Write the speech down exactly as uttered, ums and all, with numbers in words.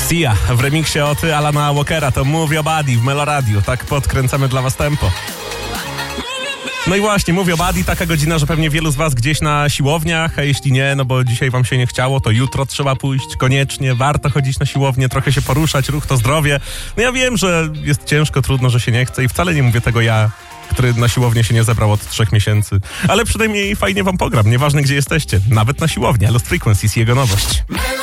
Sia w remiksie od Alana Walkera, to Move Your Body w Meloradiu. Tak podkręcamy dla was tempo. No i właśnie, Move Your Body, taka godzina, że pewnie wielu z was gdzieś na siłowniach, a jeśli nie, no bo dzisiaj wam się nie chciało, to jutro trzeba pójść, koniecznie, warto chodzić na siłownię, trochę się poruszać, ruch to zdrowie. No ja wiem, że jest ciężko, trudno, że się nie chce i wcale nie mówię tego ja, który na siłownię się nie zebrał od trzech miesięcy. Ale przynajmniej fajnie wam pogram, nieważne gdzie jesteście, nawet na siłowni. Lost Frequencies i jego nowość.